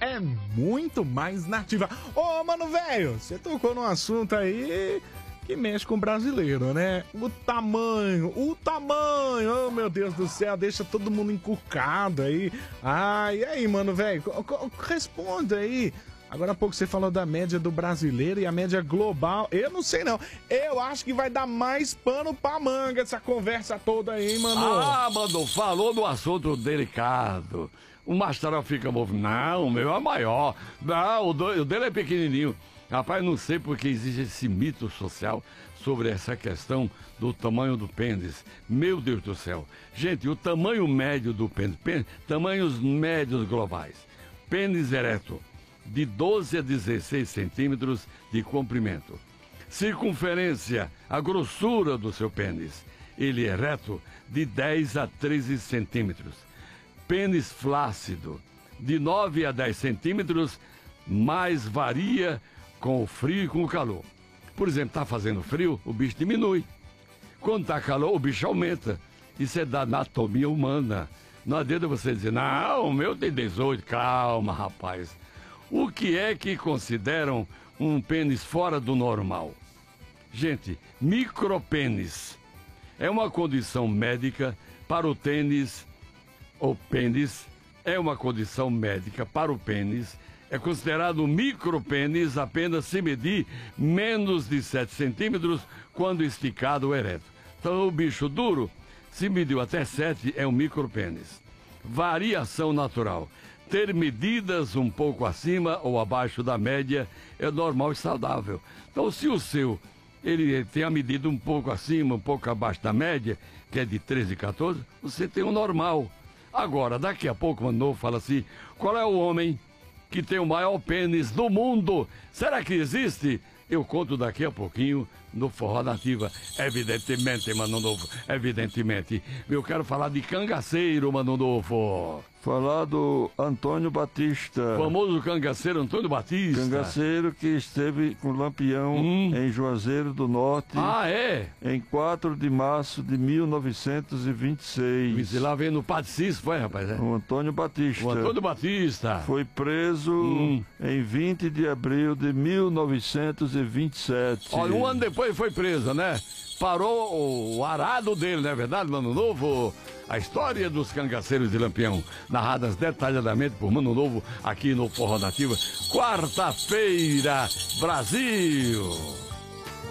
é muito mais nativa. Ô, mano, velho, você tocou num assunto aí que mexe com o brasileiro, né? O tamanho, oh meu Deus do céu, deixa todo mundo encucado aí. Ah, e aí, mano, velho, responda aí. Agora há pouco você falou da média do brasileiro e a média global. Eu não sei não. Eu acho que vai dar mais pano pra manga essa conversa toda aí, hein, mano? Ah, mano, falou no assunto delicado. O Mastral fica movido. Não, o meu é maior. Não, o dele é pequenininho. Rapaz, não sei porque existe esse mito social sobre essa questão do tamanho do pênis. Meu Deus do céu. Gente, o tamanho médio do pênis, tamanhos médios globais. Pênis ereto, de 12 a 16 centímetros de comprimento. Circunferência, a grossura do seu pênis. Ele é reto, de 10 a 13 centímetros. Pênis flácido, de 9 a 10 centímetros, mas varia com o frio e com o calor. Por exemplo, está fazendo frio, o bicho diminui. Quando está calor, o bicho aumenta. Isso é da anatomia humana. Não adianta você dizer, não, o meu tem 18. Calma, rapaz. O que é que consideram um pênis fora do normal? Gente, micropênis é uma condição médica para o tênis, ou pênis é uma condição médica para o pênis. É considerado micropênis apenas se medir menos de 7 centímetros quando esticado ou ereto. Então o bicho duro, se mediu até 7, é um micropênis. Variação natural. Ter medidas um pouco acima ou abaixo da média é normal e saudável. Então, se o seu ele tem a medida um pouco acima, um pouco abaixo da média, que é de 13 e 14, você tem o normal. Agora, daqui a pouco, o Mano fala assim, qual é o homem que tem o maior pênis do mundo? Será que existe? Eu conto daqui a pouquinho no Forró Nativa. Evidentemente, Mano Novo, evidentemente. Eu quero falar de cangaceiro, Mano Novo. Falar do Antônio Batista. Famoso cangaceiro Antônio Batista. Cangaceiro que esteve com Lampião em Juazeiro do Norte. Ah, é? Em 4 de março de 1926. E lá vem no Patricis, foi, rapaz? É? O Antônio Batista. O Antônio Batista. Foi preso em 20 de abril de 1927. Olha, um ano depois foi preso, né? Parou o arado dele, não é verdade, Mano Novo? A história dos cangaceiros de Lampião, narradas detalhadamente por Mano Novo aqui no Forró Nativa. Quarta-feira, Brasil!